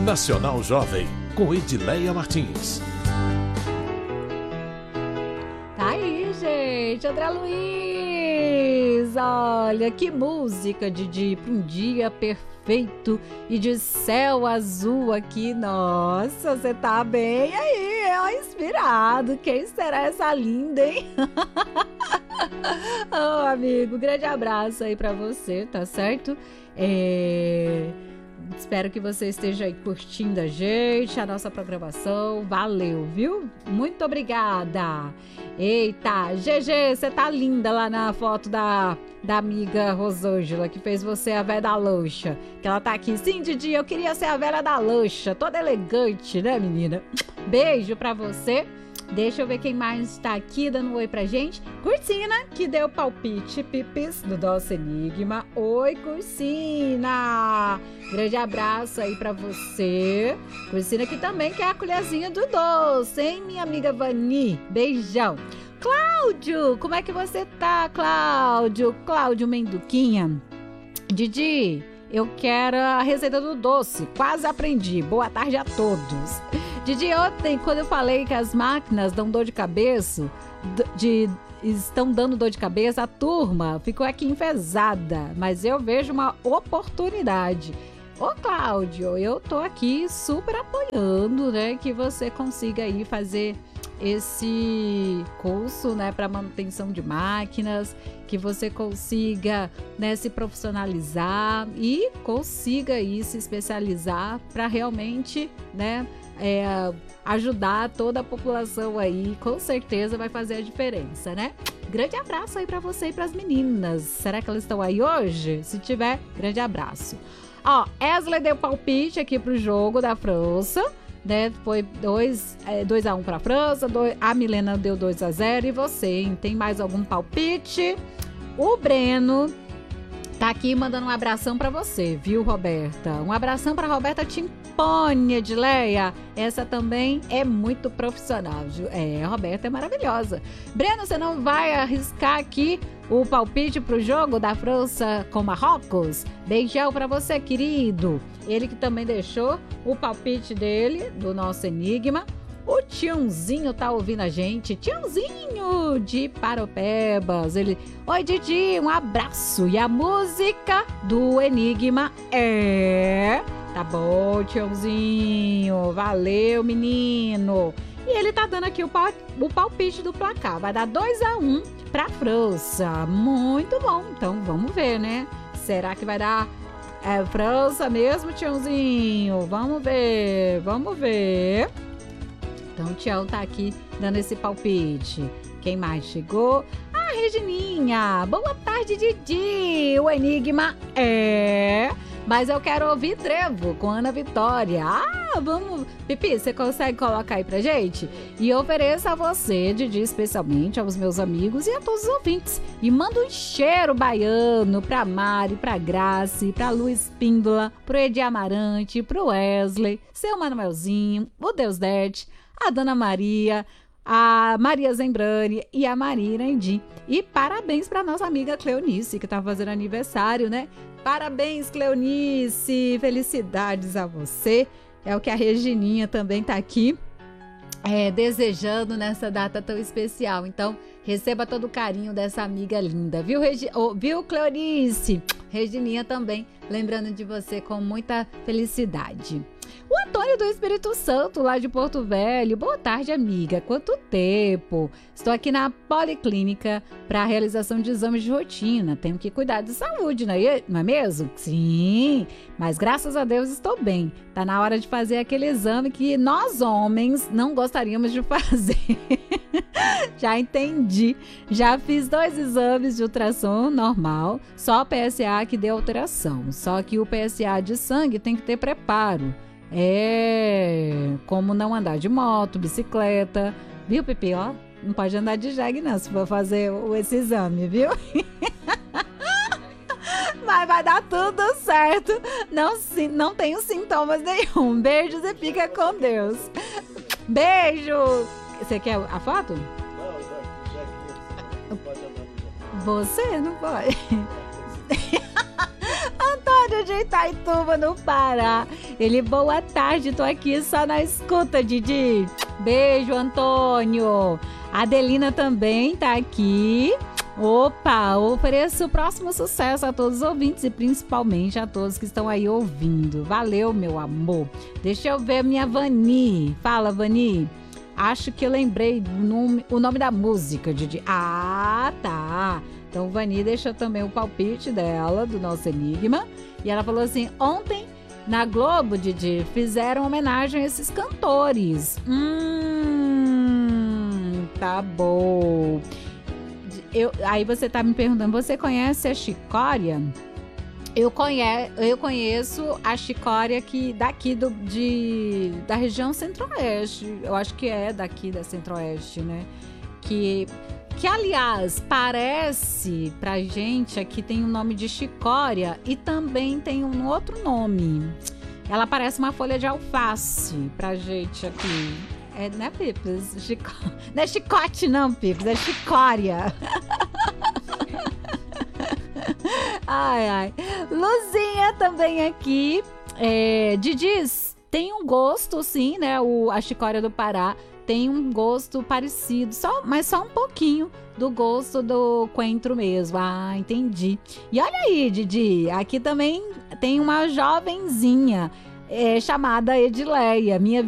Nacional Jovem, com Edileia Martins. Tá aí, gente, André Luiz, olha que música, Didi, para um dia perfeito e de céu azul aqui. Nossa, você tá bem aí, ó, inspirado. Quem será essa linda, hein? Oh, amigo, grande abraço aí pra você, tá certo? Espero que você esteja aí curtindo a gente, a nossa programação. Valeu, viu? Muito obrigada. Eita, GG, você tá linda lá na foto da amiga Rosângela, que fez você a velha da lancha. Que ela tá aqui. Sim, Didi, eu queria ser a velha da lancha. Toda elegante, né, menina? Beijo pra você. Deixa eu ver quem mais está aqui dando um oi pra gente. Cursina, que deu palpite, Pipis, do nosso enigma. Oi, Cursina! Grande abraço aí pra você. Cursina que também quer a colherzinha do doce, hein, minha amiga Vani? Beijão. Cláudio, como é que você tá, Cláudio? Cláudio Menduquinha. Didi, eu quero a receita do doce. Quase aprendi. Boa tarde a todos. Didi, ontem, quando eu falei que as máquinas dão dor de cabeça, estão dando dor de cabeça, a turma ficou aqui enfesada. Mas eu vejo uma oportunidade. Ô, Cláudio, eu tô aqui super apoiando, né, que você consiga aí fazer esse curso, né, para manutenção de máquinas, que você consiga, né, se profissionalizar e consiga aí se especializar para realmente, né, ajudar toda a população aí. Com certeza vai fazer a diferença, né? Grande abraço aí para você e para as meninas. Será que elas estão aí hoje? Se tiver, grande abraço. Ó, Esley deu palpite aqui pro jogo da França, né? Foi 2-1 pra França, a Milena deu 2-0. E você, hein? Tem mais algum palpite? O Breno tá aqui mandando um abração pra você, viu, Roberta? Um abração pra Roberta Timpone, Edileia. Essa também é muito profissional. A Roberta é maravilhosa. Breno, você não vai arriscar aqui o palpite pro jogo da França com Marrocos? Beijão pra você, querido. Ele que também deixou o palpite dele, do nosso enigma. O Tiãozinho tá ouvindo a gente. Tiãozinho de Paropebas. Ele: oi, Didi, um abraço. E a música do enigma é... Tá bom, Tiãozinho. Valeu, menino. E ele tá dando aqui o palpite do placar. Vai dar 2-1 pra França. Muito bom. Então, vamos ver, né? Será que vai dar França mesmo, Tiãozinho? Vamos ver, vamos ver. Então, o Tião tá aqui dando esse palpite. Quem mais chegou? A Regininha. Boa tarde, Didi. O enigma é... Mas eu quero ouvir Trevo com Ana Vitória. Ah, vamos... Pipi, você consegue colocar aí pra gente? E ofereço a você, Didi, especialmente aos meus amigos e a todos os ouvintes. E manda um cheiro baiano pra Mari, pra Grace, pra Luiz Píndola, pro Edi Amarante, pro Wesley, seu Manuelzinho, o Deus Dete, a Dona Maria, a Maria Zembrani e a Maria Endi. E parabéns para nossa amiga Cleonice, que tá fazendo aniversário, né? Parabéns, Cleonice! Felicidades a você. É o que a Regininha também tá aqui desejando nessa data tão especial. Então, receba todo o carinho dessa amiga linda, viu, viu, Cleonice? Regininha também lembrando de você com muita felicidade. O Antônio do Espírito Santo, lá de Porto Velho. Boa tarde, amiga. Quanto tempo? Estou aqui na Policlínica para a realização de exames de rotina. Tenho que cuidar de saúde, não é mesmo? Sim, mas graças a Deus estou bem. Tá na hora de fazer aquele exame que nós homens não gostaríamos de fazer. Já entendi. Já fiz 2 exames de ultrassom normal, só o PSA que deu alteração. Só que o PSA de sangue tem que ter preparo. Como não andar de moto, bicicleta, viu, Pipi? Ó, não pode andar de jegue não, se for fazer esse exame, viu? Mas vai dar tudo certo. Não tenho sintomas nenhum. Beijos e fica com Deus. Beijo. Você quer a foto? Não pode andar. Você não pode. Antônio, de Itaituba, no Pará. Ele, boa tarde, tô aqui só na escuta, Didi. Beijo, Antônio. A Adelina também tá aqui. Opa, ofereço o próximo sucesso a todos os ouvintes e principalmente a todos que estão aí ouvindo. Valeu, meu amor. Deixa eu ver minha Vani. Fala, Vani. Acho que eu lembrei o nome da música, Didi. Ah, tá. Então, Vani deixou também o palpite dela, do nosso enigma. E ela falou assim, ontem na Globo, Didi, fizeram homenagem a esses cantores. Tá bom. Aí você tá me perguntando, você conhece a Chicória? Eu conheço a Chicória daqui da região Centro-Oeste. Eu acho que é daqui da Centro-Oeste, né? Que aliás, parece pra gente aqui tem o nome de Chicória e também tem um outro nome. Ela parece uma folha de alface pra gente aqui. Não é, Pips? Não é chicote, não, Pips. É chicória. Ai, ai. Luzinha também aqui. Didis, tem um gosto, sim, né? A chicória do Pará tem um gosto parecido, mas só um pouquinho do gosto do coentro mesmo. Ah, entendi. E olha aí, Didi, aqui também tem uma jovenzinha chamada Edileia, minha